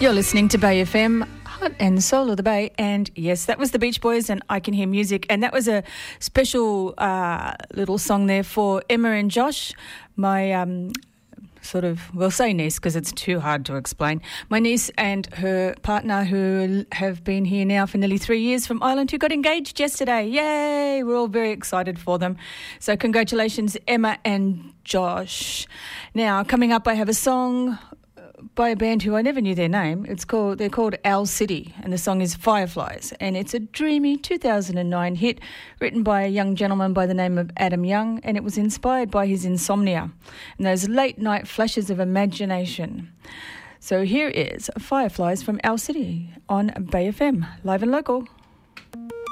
You're listening to Bay FM, Heart and Soul of the Bay, and yes, that was the Beach Boys and I Can Hear Music, and that was a special little song there for Emma and Josh, my we'll say niece because it's too hard to explain. My niece and her partner who have been here now for nearly 3 years from Ireland, who got engaged yesterday. Yay! We're all very excited for them. So congratulations, Emma and Josh. Now, coming up, I have a song by a band who I never knew their name. They're called Owl City, and the song is Fireflies, and it's a dreamy 2009 hit written by a young gentleman by the name of Adam Young, and it was inspired by his insomnia and those late night flashes of imagination. So here is Fireflies from Owl City on Bay FM, live and local.